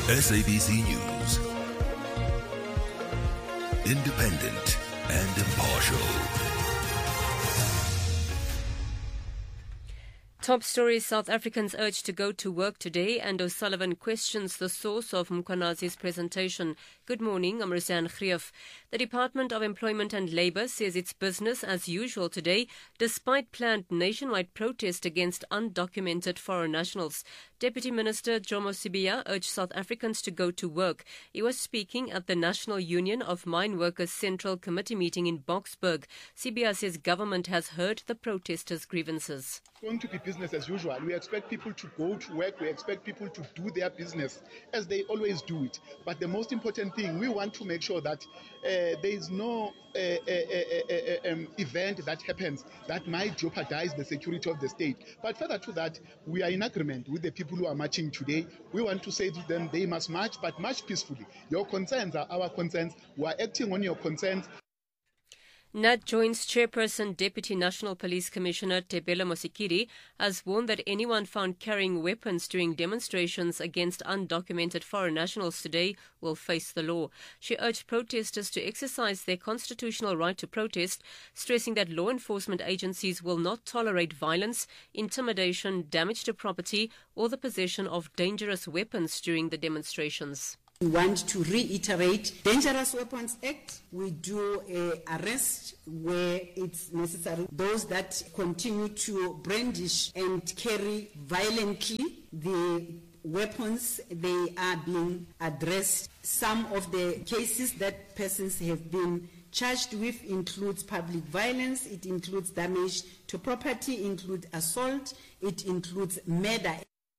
SABC News. Independent and impartial. Top story: South Africans urged to go to work today, and O'Sullivan questions the source of Mkhwanazi's presentation. Good morning, I'm Roseanne Greef. The Department of Employment and Labour says it's business as usual today, despite planned nationwide protest against undocumented foreign nationals. Deputy Minister Jomo Sibiya urged South Africans to go to work. He was speaking at the National Union of Mine Workers Central Committee meeting in Boksburg. Sibiya says government has heard the protesters' grievances. It's going to be business as usual. We expect people to go to work. We expect people to do their business as they always do it. But the most important thing, we want to make sure that there is no event that happens that might jeopardize the security of the state. But further to that, we are in agreement with the people who are marching today. We want to say to them they must march, but march peacefully. Your concerns are our concerns. We are acting on your concerns. NAD Joint's chairperson, Deputy National Police Commissioner Tebela Mosikiri, has warned that anyone found carrying weapons during demonstrations against undocumented foreign nationals today will face the law. She urged protesters to exercise their constitutional right to protest, stressing that law enforcement agencies will not tolerate violence, intimidation, damage to property, or the possession of dangerous weapons during the demonstrations. We want to reiterate Dangerous Weapons Act. We do arrest where it's necessary. Those that continue to brandish and carry violently the weapons, they are being addressed. Some of the cases that persons have been charged with includes public violence, it includes damage to property, includes assault, it includes murder.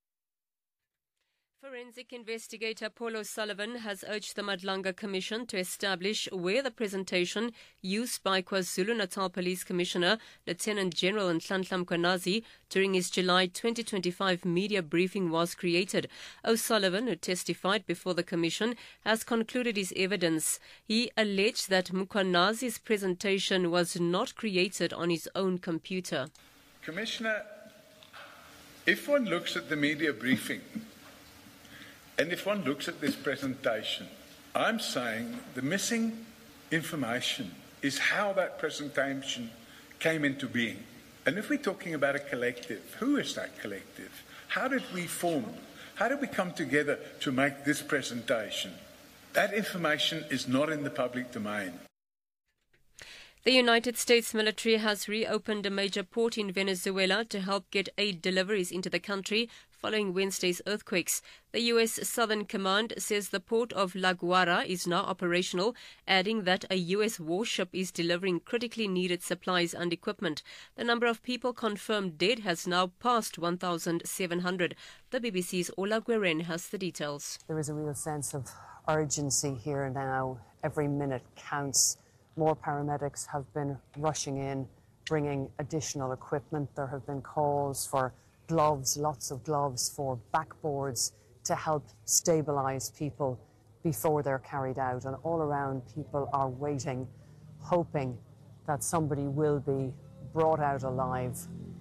Forensic investigator Paul O'Sullivan has urged the Madlanga Commission to establish where the presentation used by KwaZulu-Natal Police Commissioner Lieutenant General Nhlanhla Mkhwanazi during his July 2025 media briefing was created. O'Sullivan, who testified before the Commission, has concluded his evidence. He alleged that Mkhwanazi's presentation was not created on his own computer. Commissioner, if one looks at the media briefing, and if one looks at this presentation, I'm saying the missing information is how that presentation came into being. And if we're talking about a collective, who is that collective? How did we form? How did we come together to make this presentation? That information is not in the public domain. The United States military has reopened a major port in Venezuela to help get aid deliveries into the country following Wednesday's earthquakes. The U.S. Southern Command says the port of La Guaira is now operational, adding that a U.S. warship is delivering critically needed supplies and equipment. The number of people confirmed dead has now passed 1,700. The BBC's Ola Gueren has the details. There is a real sense of urgency here now. Every minute counts. More paramedics have been rushing in, bringing additional equipment. There have been calls for gloves, lots of gloves, for backboards to help stabilise people before they're carried out. And all around, people are waiting, hoping that somebody will be brought out alive.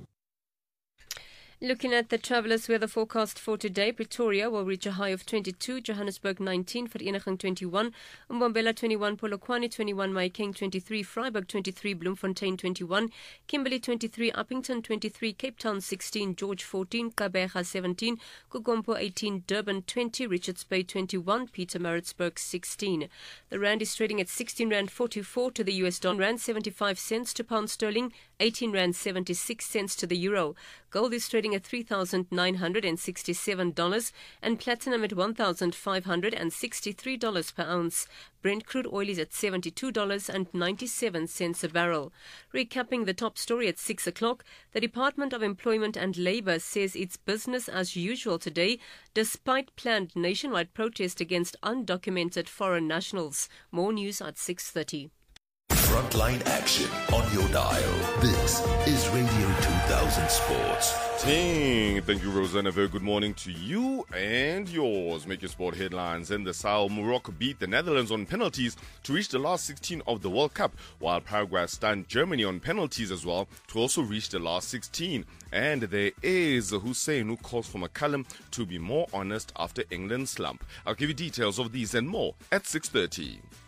Looking at the travellers' weather forecast for today, Pretoria will reach a high of 22, Johannesburg 19, Vereeniging 21, Mbombela 21, Polokwane 21, Mahikeng 23, Vryburg 23, Bloemfontein 21, Kimberley 23, Uppington 23, Cape Town 16, George 14, Gqeberha 17, Kugompo 18, Durban 20, Richards Bay 21, Pietermaritzburg 16. The rand is trading at 16 rand 44 to the US dollar, rand 75 cents to pound sterling, 18 rand 76 cents to the euro. Gold is trading at $3,967 and platinum at $1,563 per ounce. Brent crude oil is at $72.97 a barrel. Recapping the top story at 6 o'clock, the Department of Employment and Labour says it's business as usual today, despite planned nationwide protest against undocumented foreign nationals. More news at 6:30. frontline action on your dial. This is Radio 2000 Sports. Thank you, Rosanna. Very good morning to you and yours. Make your sport headlines. And the Sao Morocco beat the Netherlands on penalties to reach the last 16 of the World Cup, while Paraguay stunned Germany on penalties as well to also reach the last 16. And there is Hussein who calls for McCallum to be more honest after England's slump. I'll give you details of these and more at 6:30.